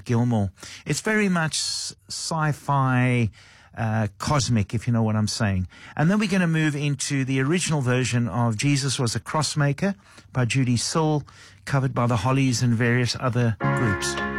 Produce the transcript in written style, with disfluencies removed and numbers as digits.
Gilmore. It's very much sci-fi, cosmic, if you know what I'm saying. And then we're going to move into the original version of Jesus Was a Crossmaker by Judy Sill, covered by the Hollies and various other groups.